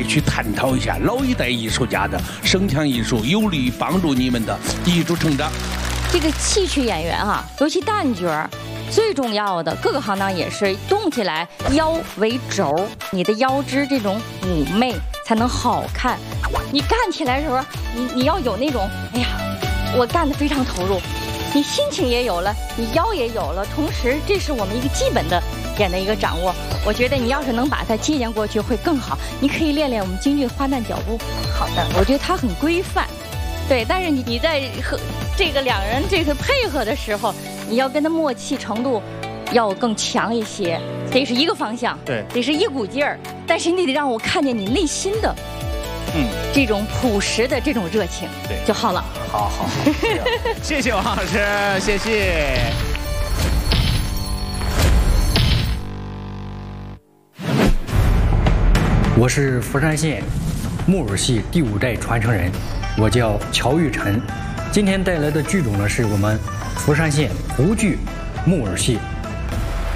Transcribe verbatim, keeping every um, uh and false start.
去探讨一下老一代艺术家的声腔艺术，有利于帮助你们的艺术成长。 这个戏曲演员啊，尤其旦角儿，最重要的，各个行当也是动起来腰为轴，你的腰肢这种妩媚才能好看。你干起来的时候，你你要有那种，哎呀，我干得非常投入，你心情也有了，你腰也有了，同时这是我们一个基本的点的一个掌握。我觉得你要是能把它借鉴过去会更好。你可以练练我们京剧花旦脚步。好的，我觉得它很规范。对，但是你你在和这个两人这个配合的时候，你要跟他默契程度要更强一些，得是一个方向， 对， 得是一股劲儿，但是你得让我看见你内心的，嗯，这种朴实的这种热情， 对就好了。 好好好，谢谢王老师，谢谢。 我是福山县木偶戏第五代传承人，我叫乔玉晨。今天带来的剧种呢，是我们福山县胡剧木偶戏